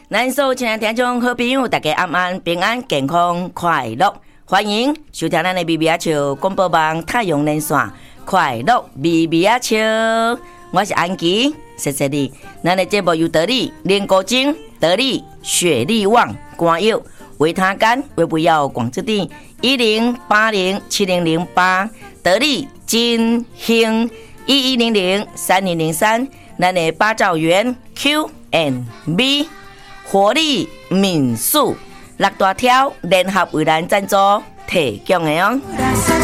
咱所有亲爱的听众好朋友，大家晚安，平安健康快乐，欢迎收听咱的咪咪啊笑广播网太阳连线，快乐咪咪啊笑，我是安琪，谢谢你。咱的节目由得力莲果精、得力雪力旺、肝药、维他甘、维补药、广之地10807008，得力金兴11003003，咱的八兆元 Q&B。活力民宿6大条联合为咱赞助提供的哦。